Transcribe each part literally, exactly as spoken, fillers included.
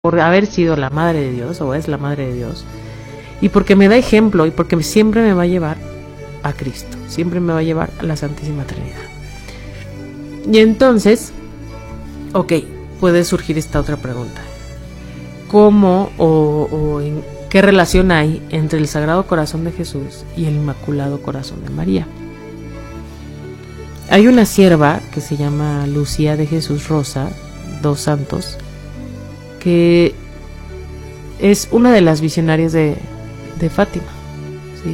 por haber sido la madre de Dios, o es la madre de Dios, y porque me da ejemplo, y porque siempre me va a llevar a Cristo, siempre me va a llevar a la Santísima Trinidad. Y entonces, ok, puede surgir esta otra pregunta. ¿Cómo o, o en qué relación hay entre el Sagrado Corazón de Jesús y el Inmaculado Corazón de María? Hay una sierva que se llama Lucía de Jesús Rosa dos Santos, que es una de las visionarias de, de Fátima, ¿sí?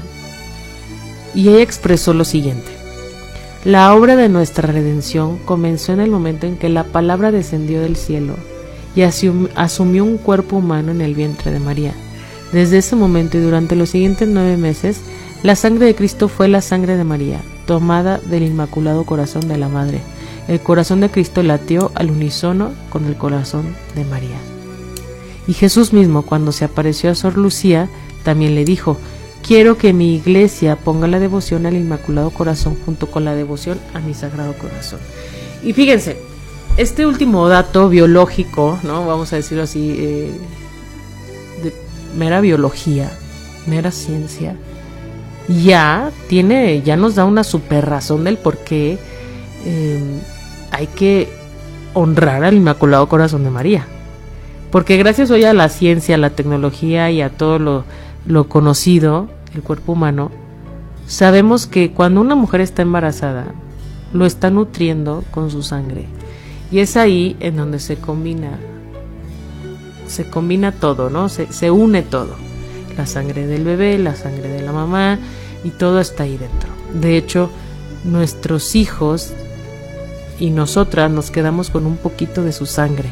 Y ella expresó lo siguiente: la obra de nuestra redención comenzó en el momento en que la palabra descendió del cielo y asum- asumió un cuerpo humano en el vientre de María. Desde ese momento y durante los siguientes nueve meses, la sangre de Cristo fue la sangre de María, tomada del Inmaculado Corazón de la Madre. El corazón de Cristo latió al unísono con el corazón de María. Y Jesús mismo, cuando se apareció a Sor Lucía, también le dijo: quiero que mi iglesia ponga la devoción al Inmaculado Corazón junto con la devoción a mi Sagrado Corazón. Y fíjense, este último dato biológico, ¿no? Vamos a decirlo así, eh, de mera biología, mera ciencia, ya tiene, ya nos da una super razón del por qué eh, hay que honrar al Inmaculado Corazón de María. Porque gracias hoy a la ciencia, a la tecnología y a todo lo, lo conocido, el cuerpo humano, sabemos que cuando una mujer está embarazada, lo está nutriendo con su sangre. Y es ahí en donde se combina, se combina todo, ¿no? Se, se une todo. La sangre del bebé, la sangre de la mamá, y todo está ahí dentro. De hecho, nuestros hijos y nosotras nos quedamos con un poquito de su sangre.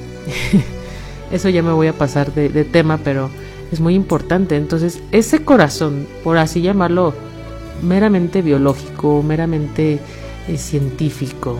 Eso ya me voy a pasar de, de tema, pero es muy importante. Entonces, ese corazón, por así llamarlo, meramente biológico, meramente eh, científico,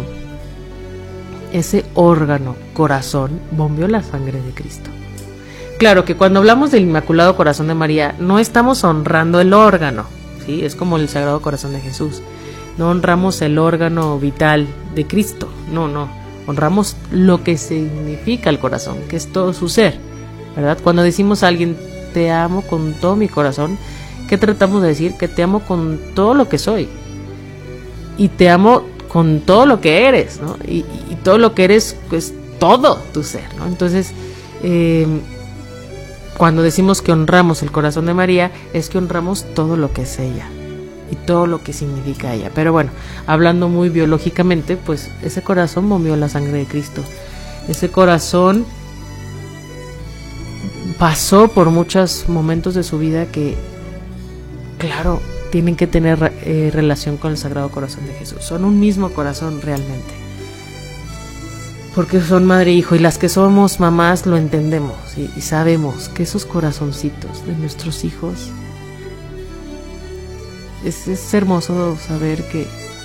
ese órgano, corazón, bombeó la sangre de Cristo. Claro que cuando hablamos del Inmaculado Corazón de María, no estamos honrando el órgano, ¿sí? Es como el Sagrado Corazón de Jesús. No honramos el órgano vital de Cristo, no, no. Honramos lo que significa el corazón, que es todo su ser, ¿verdad? Cuando decimos a alguien, te amo con todo mi corazón, ¿qué tratamos de decir? Que te amo con todo lo que soy. Y te amo con todo lo que eres, ¿no? Y, y todo lo que eres, pues todo tu ser, ¿no? Entonces, eh, cuando decimos que honramos el corazón de María, es que honramos todo lo que es ella y todo lo que significa ella. Pero bueno, hablando muy biológicamente, pues ese corazón bombeó la sangre de Cristo. Ese corazón pasó por muchos momentos de su vida que, claro, tienen que tener eh, relación con el Sagrado Corazón de Jesús. Son un mismo corazón realmente, porque son madre e hijo, y las que somos mamás lo entendemos, y, y sabemos que esos corazoncitos de nuestros hijos, es, es hermoso saber que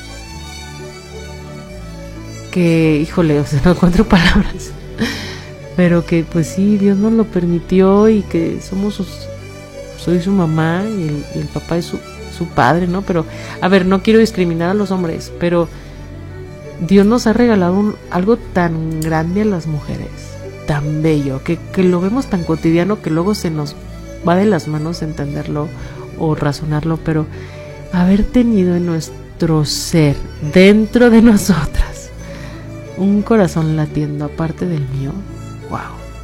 que, híjole, o sea, no encuentro palabras, pero que pues sí, Dios nos lo permitió, y que somos sus, soy su mamá y el, y el papá es su, su padre, ¿no? Pero, a ver, no quiero discriminar a los hombres, pero Dios nos ha regalado un, algo tan grande a las mujeres, tan bello, que, que lo vemos tan cotidiano que luego se nos va de las manos entenderlo o razonarlo, pero haber tenido en nuestro ser, dentro de nosotras, un corazón latiendo aparte del mío, wow,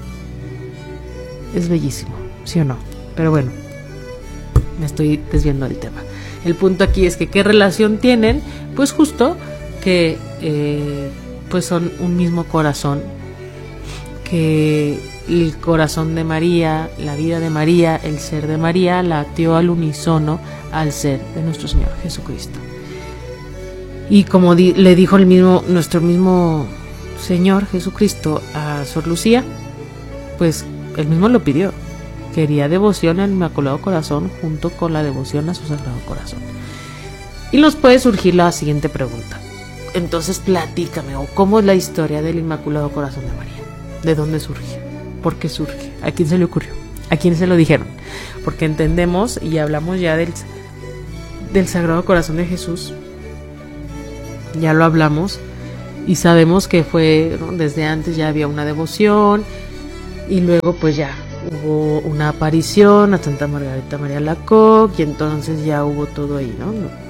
es bellísimo, ¿sí o no? Pero bueno, me estoy desviando del tema. El punto aquí es que ¿qué relación tienen? Pues justo que eh, pues son un mismo corazón, que el corazón de María, la vida de María, el ser de María latió al unísono al ser de nuestro Señor Jesucristo. Y como di, le dijo el mismo, nuestro mismo Señor Jesucristo a Sor Lucía, pues él mismo lo pidió. Quería devoción al Inmaculado Corazón junto con la devoción a su Sagrado Corazón. Y nos puede surgir la siguiente pregunta. Entonces platícame, o ¿cómo es la historia del Inmaculado Corazón de María? ¿De dónde surge? ¿Por qué surge? ¿A quién se le ocurrió? ¿A quién se lo dijeron? Porque entendemos y hablamos ya del, del Sagrado Corazón de Jesús. Ya lo hablamos y sabemos que fue, ¿no? Desde antes ya había una devoción, y luego pues ya hubo una aparición a Santa Margarita María Alacoque y entonces ya hubo todo ahí, ¿no?